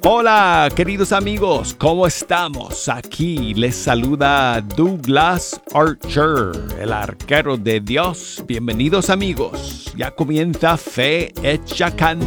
Hola, queridos amigos, ¿cómo estamos? Aquí les saluda Douglas Archer, el arquero de Dios. Bienvenidos amigos. Ya comienza Fe Hecha Canción.